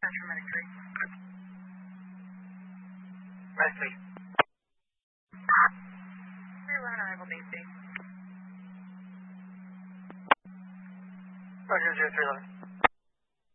Central Medic 3. Nicely. 311 arrival DC. Roger, 0311.